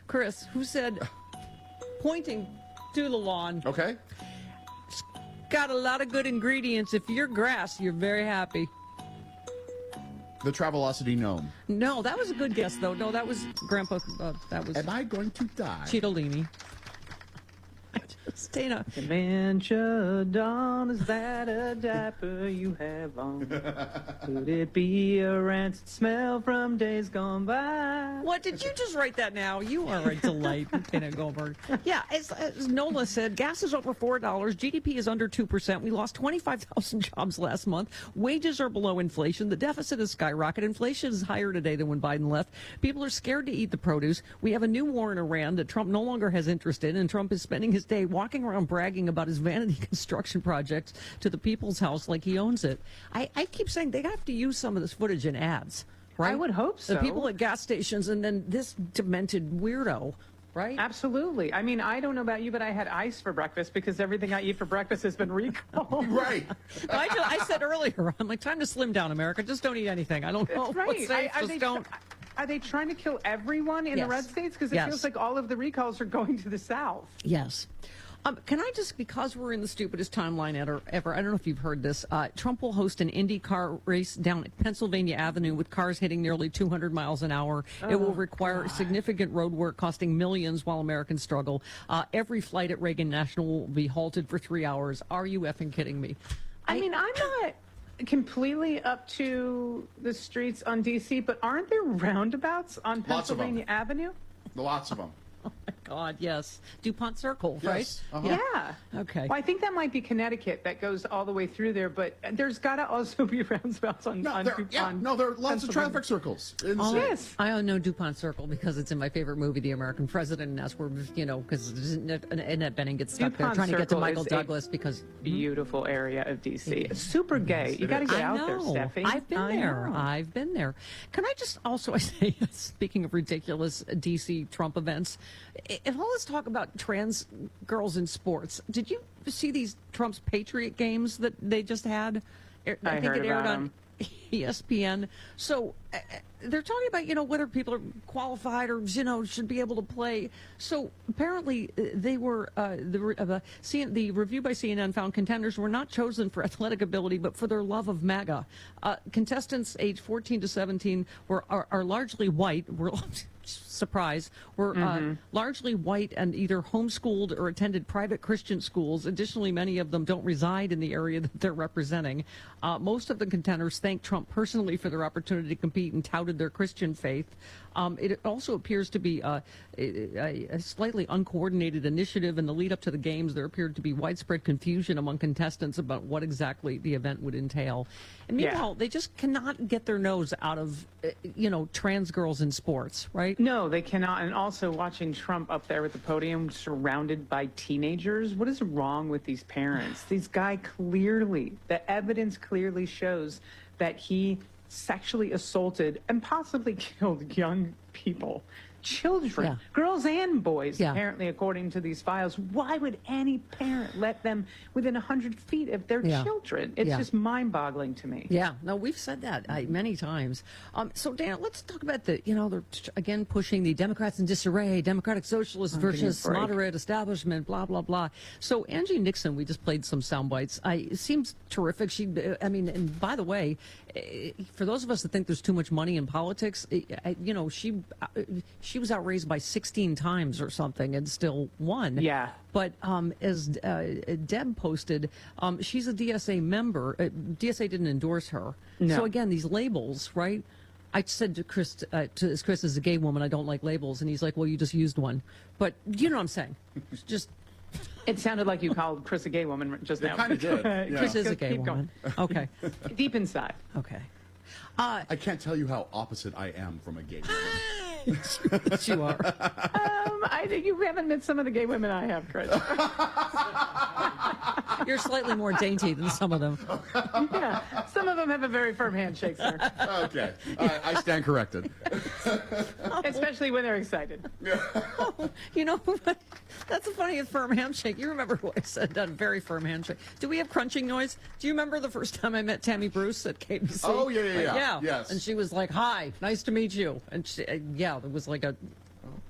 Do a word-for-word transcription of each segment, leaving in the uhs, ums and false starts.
Chris, who said, pointing to the lawn, Okay. it's got a lot of good ingredients. If you're grass, you're very happy. The Travelocity gnome. No, that was a good guess, though. No, that was Grandpa. Uh, that was Am I going to die? Cheetolini. Dana. Dementia dawn, is that a diaper you have on? Could it be a rancid smell from days gone by? What, did you just write that now? You are a delight, Dana Goldberg. Yeah, as, as Nola said, gas is over four dollars. G D P is under two percent. We lost twenty-five thousand jobs last month. Wages are below inflation. The deficit is skyrocketed. Inflation is higher today than when Biden left. People are scared to eat the produce. We have a new war in Iran that Trump no longer has interest in, and Trump is spending his day walking around bragging about his vanity construction projects to the people's house like he owns it. I, I keep saying they have to use some of this footage in ads, right? I would hope so. The people at gas stations and then this demented weirdo, right? Absolutely. I mean, I don't know about you, but I had ice for breakfast because everything I eat for breakfast has been recalled. Right. I, just, I said earlier, I'm like, time to slim down, America. Just don't eat anything. I don't know That's right. what's safe. I- are Just they don't. tr- Are they trying to kill everyone in Yes. the red states? Because it Yes. feels like all of the recalls are going to the South. Yes. Um, can I just, because we're in the stupidest timeline ever, ever I don't know if you've heard this, uh, Trump will host an Indy car race down Pennsylvania Avenue with cars hitting nearly two hundred miles an hour. Oh, it will require God. significant road work costing millions while Americans struggle. Uh, every flight at Reagan National will be halted for three hours. Are you effing kidding me? I, I mean, I'm not completely up to the streets on D C, but aren't there roundabouts on Lots of them. Pennsylvania Avenue? Lots of them. Oh my God, yes. DuPont Circle, Yes. right? Uh-huh. Yeah. Okay. Well, I think that might be Connecticut that goes all the way through there, but there's got to also be roundabouts on, No, on there, DuPont. yeah, no, there are lots of Pennsylvania. traffic circles. in the Oh, city. Yes. I know DuPont Circle because it's in my favorite movie, The American President, and that's where, you know, because Annette Bening gets stuck there DuPont trying to get to Circle Michael is a Douglas because... Beautiful area of D C. It's super gay. You got to is. get I out know. there, Steffi. I've been I there. know. I've been there. Can I just also say, speaking of ridiculous D C Trump events, if all this talk about trans girls in sports, did you see these Trump's Patriot games that they just had? I, I think heard it aired about on them. E S P N. So uh, they're talking about, you know, whether people are qualified or, you know, should be able to play. So apparently uh, they were, uh, the, uh, C- the review by C N N found contenders were not chosen for athletic ability, but for their love of MAGA. Uh, contestants aged fourteen to seventeen were are, are largely white. Were surprise, were Mm-hmm. uh, largely white and either homeschooled or attended private Christian schools. Additionally, many of them don't reside in the area that they're representing. Uh, most of the contenders thanked Trump personally for their opportunity to compete and touted their Christian faith. Um, it also appears to be uh, a, a slightly uncoordinated initiative. In the lead up to the games, there appeared to be widespread confusion among contestants about what exactly the event would entail. And meanwhile, Yeah. they just cannot get their nose out of, uh, you know, trans girls in sports, right? No, they cannot. And also watching Trump up there at the podium surrounded by teenagers. What is wrong with these parents? These guy clearly, the evidence clearly shows that he sexually assaulted and possibly killed young people. Children, Yeah. girls and boys, Yeah. apparently, according to these files. Why would any parent let them within one hundred feet of their Yeah. children? It's Yeah. just mind-boggling to me. Yeah, no, we've said that uh, many times. Um, so, Dan, let's talk about the, you know, they're t- again pushing the Democrats in disarray, Democratic Socialists Oh, give me a versus break. moderate establishment, blah, blah, blah. So, Angie Nixon, we just played some sound bites. I, it seems terrific. She, uh, I mean, and by the way, uh, for those of us that think there's too much money in politics, uh, I- you know, she, uh, she was outraised by sixteen times or something and still won. Yeah. But um, as uh, Deb posted, um, she's a D S A member. Uh, D S A didn't endorse her. No. So again, these labels, right? I said to Chris, uh, to Chris, as a gay woman, I don't like labels, and he's like, "Well, you just used one." But you know what I'm saying? Just It sounded like you called Chris a gay woman just now. kinda did, yeah. Chris is a Keep gay going. woman. Okay, Deep inside. okay. Uh, I can't tell you how opposite I am from a gay woman. yes, you are. Um, I think you haven't met some of the gay women I have, Chris. You're slightly more dainty than some of them. Yeah, some of them have a very firm handshake, sir, Okay, I, I stand corrected. especially when they're excited. You know, that's a funny firm handshake. You remember what I said, that very firm handshake. Do we have crunching noise? Do you remember the first time I met Tammy Bruce at K B C? Oh, yeah, yeah, yeah. yeah. Yes. And she was like, "Hi, nice to meet you." And she, uh, yeah, it was like a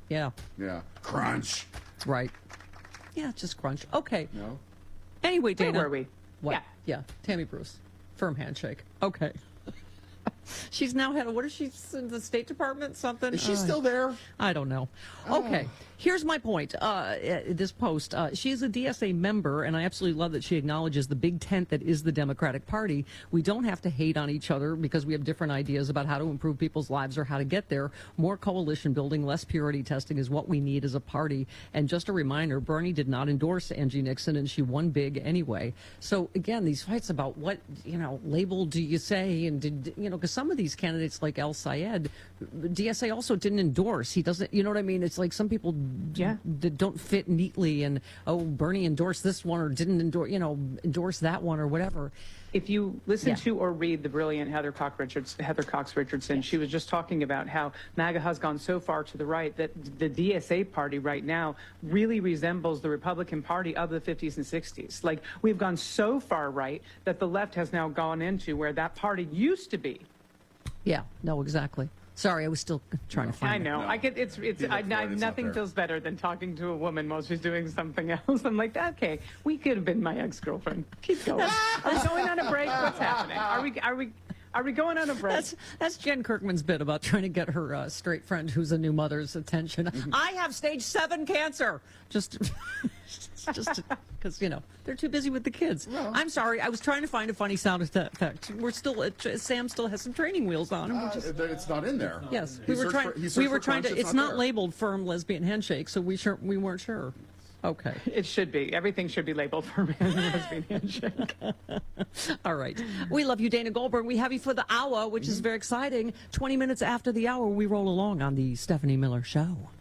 Yeah, Yeah. Crunch. right. Yeah, just crunch. Okay. No? Anyway, Where Dana. were we? What? Yeah. Yeah, Tammy Bruce. Firm handshake. Okay. She's now had a, what is she in the State Department? Something? Is she Uh, still there? I don't know. Okay, here's my point. Uh, uh, this post, uh, she's a D S A member, and I absolutely love that she acknowledges the big tent that is the Democratic Party. We don't have to hate on each other because we have different ideas about how to improve people's lives or how to get there. More coalition building, less purity testing is what we need as a party. And just a reminder, Bernie did not endorse Angie Nixon, and she won big anyway. So again, these fights about what, you know, label do you say, and did, you know, because some of these candidates like El Sayed, D S A also didn't endorse. He doesn't, you know what I mean? It's like some people Yeah. d- don't fit neatly, and oh, Bernie endorsed this one or didn't endorse, you know, endorse that one or whatever. If you listen Yeah. to or read the brilliant Heather Cox Richards, Heather Cox Richardson, she was just talking about how MAGA has gone so far to the right that the D S A party right now really resembles the Republican Party of the fifties and sixties. Like, we've gone so far right that the left has now gone into where that party used to be. Yeah, no, exactly. Sorry, I was still trying to find I it. know. No. I get it's it's. You look I, for I, it, it's not nothing there. feels better than talking to a woman while she's doing something else. I'm like, okay, we could have been my ex-girlfriend. Keep going. Are we going on a break? What's happening? Are we are we are we going on a break? That's that's Jen Kirkman's bit about trying to get her uh, straight friend who's a new mother's attention. I have stage seven cancer. Just, just because you know they're too busy with the kids. I'm sorry. I was trying to find a funny sound effect. We're still uh, Sam still has some training wheels on, and we're Uh, just. it's not in there. Yes, He we were searched trying. for- he We searched were for trying to. crunch, It's not there. labeled firm lesbian handshake, so we sure we weren't sure. Okay. It should be. Everything should be labeled for man and lesbian handshake. All right. We love you, Dana Goldberg. We have you for the hour, which is very exciting. twenty minutes after the hour, we roll along on the Stephanie Miller Show.